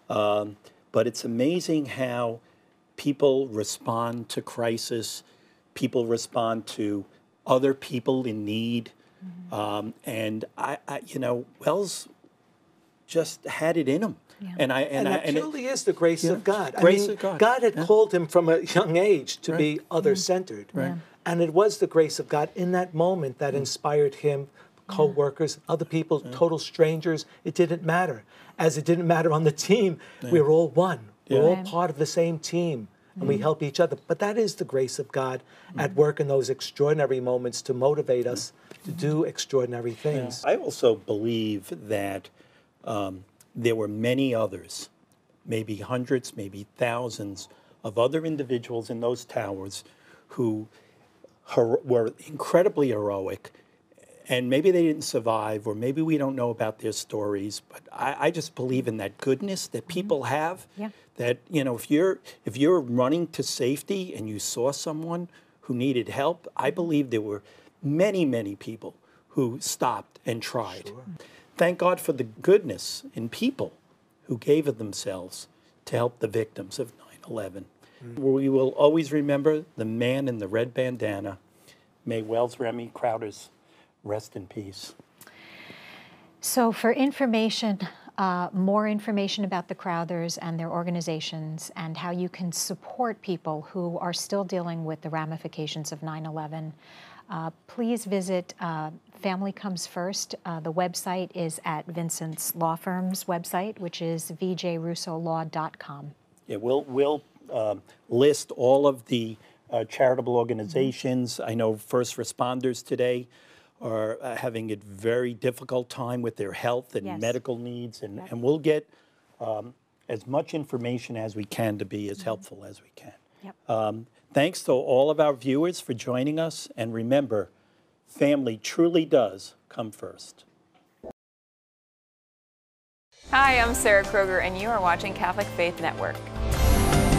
But it's amazing how people respond to crisis, people respond to other people in need. And Wells just had it in him. Yeah. And that truly is the grace of God. Grace of God. God had called him from a young age to be other-centered. Right. And it was the grace of God in that moment that inspired him, co-workers, other people, total strangers. It didn't matter. As it didn't matter on the team, we were all one. We're all part of the same team, and we help each other. But that is the grace of God at work in those extraordinary moments to motivate us to do extraordinary things. I also believe that there were many others, maybe hundreds, maybe thousands of other individuals in those towers who were incredibly heroic, and maybe they didn't survive, or maybe we don't know about their stories, but I just believe in that goodness that people have, that, if you're running to safety and you saw someone who needed help, I believe there were many, many people who stopped and tried. Sure. Thank God for the goodness in people who gave of themselves to help the victims of 9/11. We will always remember the man in the red bandana. May Wells Remy Crowthers rest in peace. So for information, more information about the Crowthers and their organizations and how you can support people who are still dealing with the ramifications of 9/11, please visit Family Comes First. The website is at Vincent's Law Firm's website, which is vjrussolaw.com. Yeah, we'll list all of the charitable organizations. I know first responders today are having a very difficult time with their health and medical needs, and we'll get as much information as we can to be as helpful as we can. Yep. Thanks to all of our viewers for joining us, and remember, family truly does come first. Hi, I'm Sarah Kroger, and you are watching Catholic Faith Network.